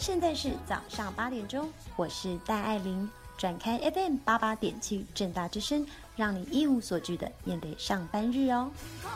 现在是早上8点钟，我是戴爱玲，转开 FM88.7正大之声，让你一无所惧的面对上班日哦。